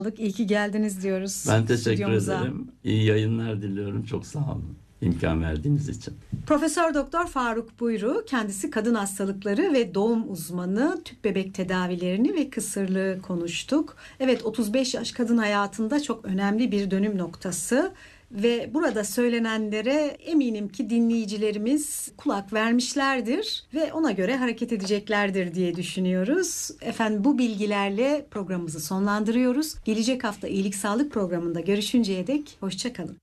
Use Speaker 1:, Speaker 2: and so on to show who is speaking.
Speaker 1: İyi ki geldiniz diyoruz
Speaker 2: Ben teşekkür
Speaker 1: stüdyomuza.
Speaker 2: ederim. İyi yayınlar diliyorum. Çok sağ olun imkan verdiğiniz için.
Speaker 1: Profesör Doktor Faruk Buyru, kendisi kadın hastalıkları ve doğum uzmanı, tüp bebek tedavilerini ve kısırlığı konuştuk. Evet, 35 yaş kadın hayatında çok önemli bir dönüm noktası. Ve burada söylenenlere eminim ki dinleyicilerimiz kulak vermişlerdir ve ona göre hareket edeceklerdir diye düşünüyoruz. Efendim, bu bilgilerle programımızı sonlandırıyoruz. Gelecek hafta iyilik sağlık programında görüşünceye dek hoşça kalın.